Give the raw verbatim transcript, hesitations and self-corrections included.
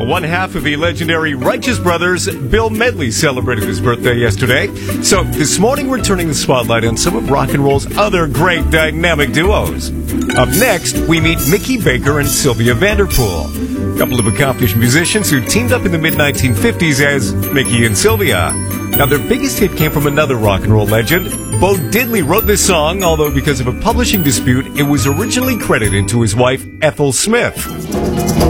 One half of the legendary Righteous Brothers, Bill Medley, celebrated his birthday yesterday. So this morning we're turning the spotlight on some of rock and roll's other great dynamic duos. Up next, we meet Mickey Baker and Sylvia Vanderpool, a couple of accomplished musicians who teamed up in the mid nineteen fifties as Mickey and Sylvia. Now, their biggest hit came from another rock and roll legend. Bo Diddley wrote this song, although because of a publishing dispute, it was originally credited to his wife, Ethel Smith.